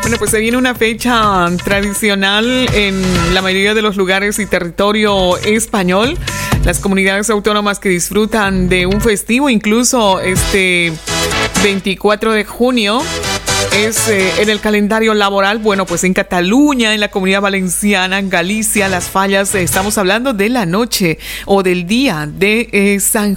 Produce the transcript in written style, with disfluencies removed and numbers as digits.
Bueno, pues se viene una fecha tradicional en la mayoría de los lugares y territorio español. Las comunidades autónomas que disfrutan de un festivo, incluso este 24 de junio, es en el calendario laboral. Bueno, pues en Cataluña, en la Comunidad Valenciana, en Galicia, las fallas, estamos hablando de la noche o del día de San